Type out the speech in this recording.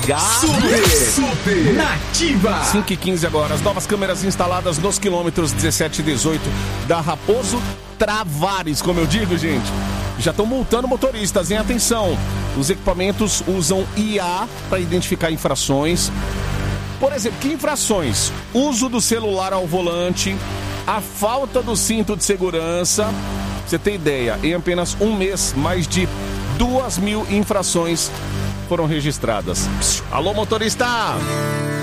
ligado. Super Nativa. 5h15 agora. As novas câmeras instaladas nos quilômetros 17 e 18 da Raposo Travares, como eu digo, gente, já estão multando motoristas, hein? Atenção, os equipamentos usam IA para identificar infrações. Por exemplo, que infrações? Uso do celular ao volante, a falta do cinto de segurança. Pra você ter ideia, em apenas um mês, mais de 2.000 infrações foram registradas. Alô, motorista!